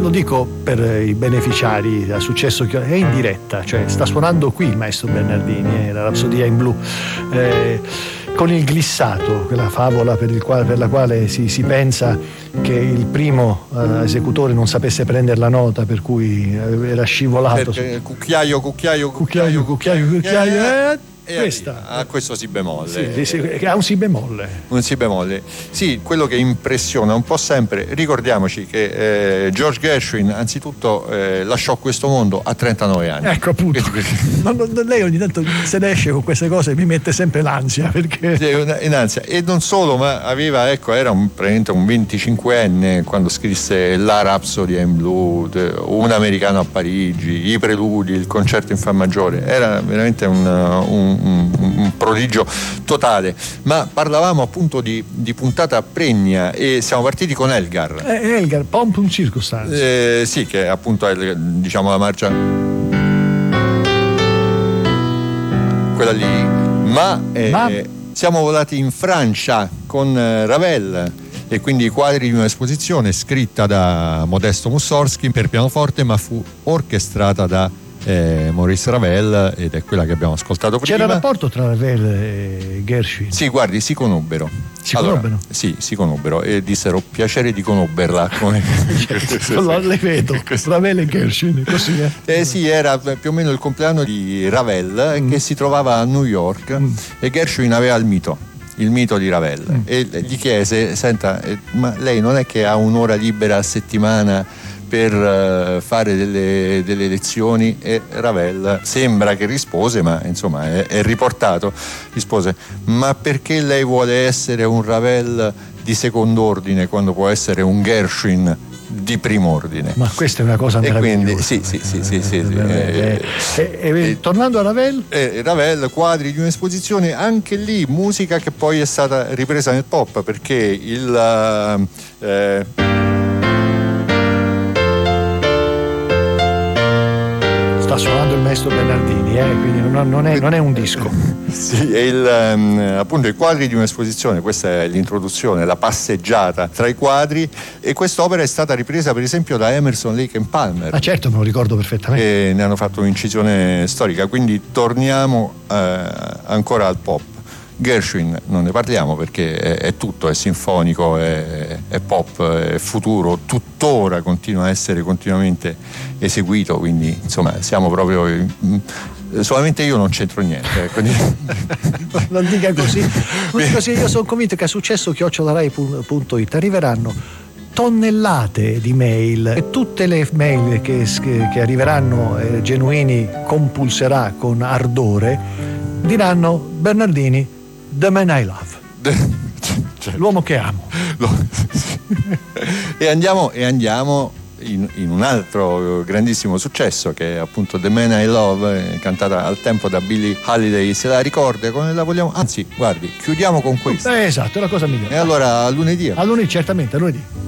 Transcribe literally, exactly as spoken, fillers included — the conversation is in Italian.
lo dico per i beneficiari a successo, che è in diretta, cioè sta suonando qui il maestro Bernardini, eh, la Rapsodia in blu, eh, con il glissato, quella favola per, il quale, per la quale si, si pensa che il primo eh, esecutore non sapesse prendere la nota, per cui era scivolato. Perché cucchiaio, cucchiaio, cucchiaio, cucchiaio, cucchiaio, cucchiaio eh, e questa a questo si bemolle. Sì, sì, ha un si bemolle. Un si bemolle. Sì, quello che impressiona un po' sempre, ricordiamoci che eh, George Gershwin anzitutto eh, lasciò questo mondo a trentanove anni. Ecco appunto. Ma non, lei ogni tanto se ne esce con queste cose, mi mette sempre l'ansia, perché sì, in ansia. E non solo, ma aveva, ecco, era un, praticamente un venticinquenne quando scrisse la Rapsodia in blu, Un americano a Parigi, i preludi, il concerto in fa maggiore. Era veramente un, un Un, un prodigio totale. Ma parlavamo appunto di, di puntata pregna e siamo partiti con Elgar. Eh, Elgar, Pomp un Circumstance. Eh, sì, che appunto è, diciamo, la marcia quella lì. Ma, eh, Ma... siamo volati in Francia con Ravel e quindi i quadri di un'esposizione scritta da Modesto Mussorgsky per pianoforte, ma fu orchestrata da Eh, Maurice Ravel, ed è quella che abbiamo ascoltato prima. C'era rapporto tra Ravel e Gershwin? Sì, guardi, si conobbero. Si allora, conobbero? Sì, si conobbero e dissero piacere di conobberla. Come... certo, le vedo, Ravel e Gershwin, così eh? Eh sì, era più o meno il compleanno di Ravel, mm. che si trovava a New York, mm. e Gershwin aveva il mito. il mito di Ravel, mm. e gli chiese: senta, ma lei non è che ha un'ora libera a settimana per uh, fare delle, delle lezioni? E Ravel sembra che rispose, ma insomma è, è riportato, rispose: ma perché lei vuole essere un Ravel di secondo ordine quando può essere un Gershwin di primo ordine? Ma questa è una cosa meravigliosa. E quindi sì, sì, sì, sì, sì, sì. Eh, eh, eh, eh, tornando a Ravel, eh, Ravel, quadri di un'esposizione, anche lì musica che poi è stata ripresa nel pop, perché il eh, sta suonando il maestro Bernardini, eh, quindi non, non, è, non è un disco. Sì, è il, um, appunto i quadri di un'esposizione, questa è l'introduzione, la passeggiata tra i quadri, e quest'opera è stata ripresa per esempio da Emerson, Lake and Palmer. Ah certo, me lo ricordo perfettamente. E ne hanno fatto un'incisione storica, quindi torniamo eh, ancora al pop. Gershwin non ne parliamo perché è, è tutto, è sinfonico, è, è pop, è futuro, tuttora continua a essere continuamente eseguito, quindi insomma siamo proprio in, solamente io non c'entro niente, ecco. Non dica così. Così io sono convinto che a successo chiocciola rai punto it arriveranno tonnellate di mail, e tutte le mail che, che arriveranno eh, Genuini compulserà con ardore, diranno: Bernardini, the man I love, cioè, l'uomo che amo. e andiamo e andiamo In, in un altro grandissimo successo, che è appunto The Man I Love, eh, cantata al tempo da Billie Holiday. Se la ricorda, come la vogliamo? Anzi, guardi, chiudiamo con questo. Eh, esatto, è la cosa migliore. E allora a lunedì. A lunedì, certamente, a lunedì.